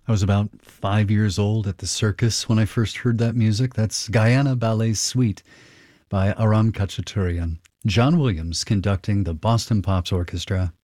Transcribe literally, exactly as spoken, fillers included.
I was about five years old at the circus when I first heard that music. That's Guyana Ballet Suite by Aram Khachaturian. John Williams conducting the Boston Pops Orchestra.